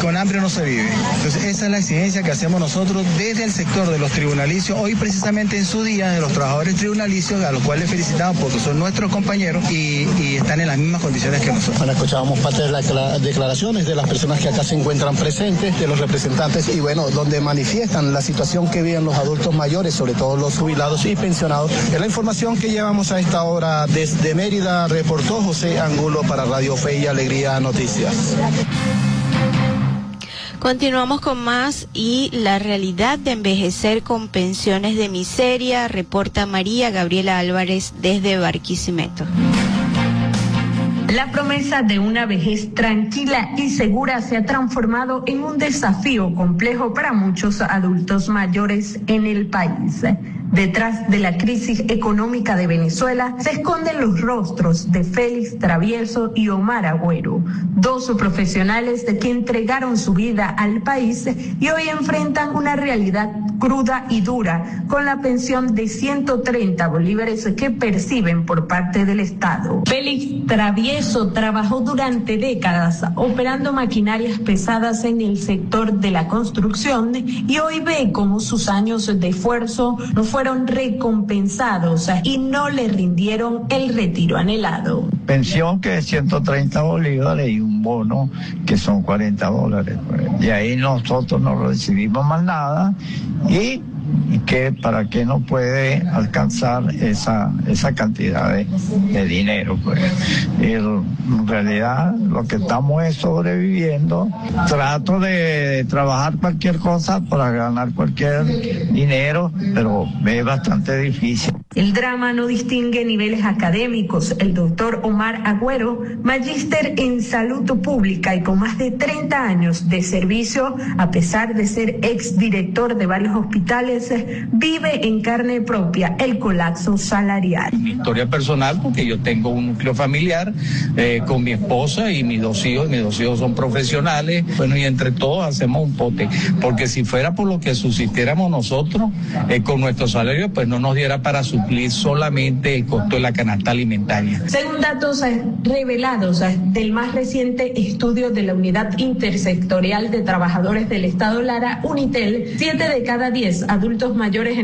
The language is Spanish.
con hambre no se vive. Entonces esa es la exigencia que hacemos nosotros desde el sector de los tribunalicios, hoy precisamente en su día de los trabajadores tribunalicios, a los cuales felicitamos porque son nuestros compañeros y están en las mismas condiciones que nosotros. Bueno, escuchábamos parte de las declaraciones de las personas que acá se encuentran presentes, de los representantes, y bueno, donde manifiestan la situación que viven los adultos mayores, sobre todo los jubilados y pensionados. Es la información que llevamos a esta hora desde Mérida, reportó José Angulo para Radio Fe y Alegría Noticias. Continuamos con más y la realidad de envejecer con pensiones de miseria, reporta María Gabriela Álvarez desde Barquisimeto. La promesa de una vejez tranquila y segura se ha transformado en un desafío complejo para muchos adultos mayores en el país. Detrás de la crisis económica de Venezuela se esconden los rostros de Félix Travieso y Omar Agüero, dos profesionales que entregaron su vida al país y hoy enfrentan una realidad cruda y dura con la pensión de 130 bolívares que perciben por parte del Estado. Félix Travieso trabajó durante décadas operando maquinarias pesadas en el sector de la construcción y hoy ve cómo sus años de esfuerzo no fueron recompensados y no le rindieron el retiro anhelado. Pensión que es 130 bolívares y un bono que son 40 dólares. Y ahí nosotros no recibimos más nada y que para qué no puede alcanzar esa cantidad de dinero, pues. En realidad lo que estamos es sobreviviendo. Trato de trabajar cualquier cosa para ganar cualquier dinero, pero es bastante difícil. El drama no distingue niveles académicos. El doctor Omar Agüero, magíster en salud pública y con más de 30 años de servicio, a pesar de ser exdirector de varios hospitales, vive en carne propia el colapso salarial. Mi historia personal, porque yo tengo un núcleo familiar con mi esposa y mis dos hijos son profesionales, bueno, y entre todos hacemos un pote, porque si fuera por lo que subsistiéramos nosotros, con nuestro salario, pues no nos diera para suplir solamente el costo de la canasta alimentaria. Según datos revelados del más reciente estudio de la Unidad Intersectorial de Trabajadores del Estado Lara, Unitel, 7 de cada 10 adultos mayores en